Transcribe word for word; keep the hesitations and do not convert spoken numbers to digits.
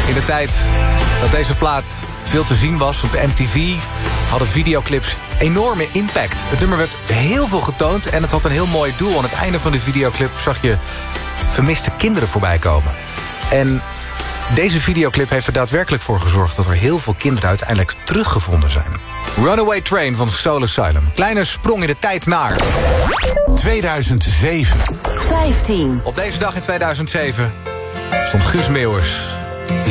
In de tijd dat deze plaat veel te zien was op M T V... hadden videoclips enorme impact. Het nummer werd heel veel getoond en het had een heel mooi doel. Aan het einde van de videoclip zag je vermiste kinderen voorbij komen. En deze videoclip heeft er daadwerkelijk voor gezorgd... dat er heel veel kinderen uiteindelijk teruggevonden zijn. Runaway Train van Soul Asylum. Kleine sprong in de tijd naar... tweeduizend zeven. vijftien. Op deze dag in tweeduizend zeven stond Guus Meeuwers